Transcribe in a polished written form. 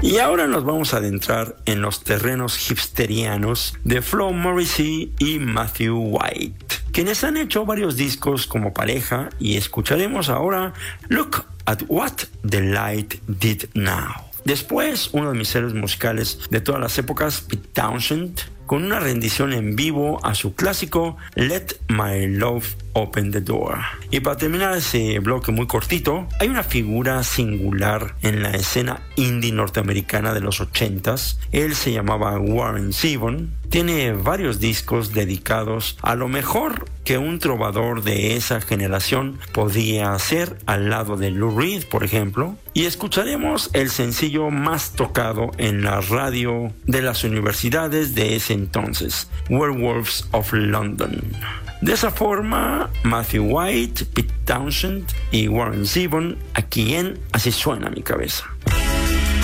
Y ahora nos vamos a adentrar en los terrenos hipsterianos de Flo Morrissey y Matthew White, quienes han hecho varios discos como pareja, y escucharemos ahora Look at What the Light Did Now. Después, uno de mis héroes musicales de todas las épocas, Pete Townshend, con una rendición en vivo a su clásico Let My Love Open the Door. Y para terminar ese bloque muy cortito, hay una figura singular en la escena indie norteamericana de los 80s. Él se llamaba Warren Zevon. Tiene varios discos dedicados a lo mejor que un trovador de esa generación podía hacer al lado de Lou Reed, por ejemplo. Y escucharemos el sencillo más tocado en la radio de las universidades de ese entonces, Werewolves of London. De esa forma, Matthew White, Pete Townshend y Warren Zevon, aquí en Así Suena Mi Cabeza.